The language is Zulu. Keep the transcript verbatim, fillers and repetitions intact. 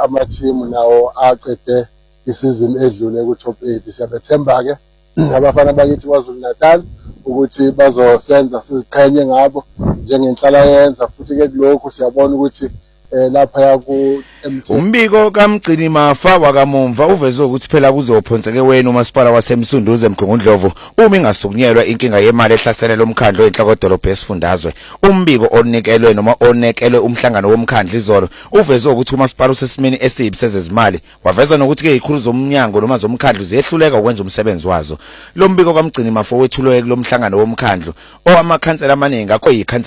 ama-team nawo aqede isizini edlule ku-top eight. Siyabethemba-ke abafana bakithi KwaZulu Natal ukuthi bazosenza siziqhenye ngabo njengenhlala yenza, futhi-ke kulokhu siyabona ukuthi lapha yaku umbiko kaMgcini Mafa wakamumva uveze ukuthi phela kuzophonseke wena umasipala waseMsunduze Mgungundlovu uma ingasukunyelwa inkinga yemali ehlasela lomkhandlo enhlakodolobha esifundazwe. Umbiko onikelwe noma onekelwe umhlangano womkhandlo izolo uveze ukuthi umasipala usesimeni esibi sezezimali, waveza nokuthi ke ikhulu zomnyango noma zomkhandlo ziyehluleka ukwenza umsebenzi wazo. Lo mbiko kaMgcini Mafa wethulwe kulomhlangano womkhandlo owamakhansela amaningi akho yikhansela